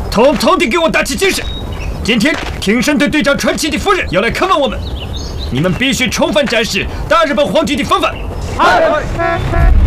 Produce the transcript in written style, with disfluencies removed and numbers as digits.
统统的给我打起精神！今天挺身队队长传奇的夫人要来看望我们，你们必须充分展示大日本皇军的风范。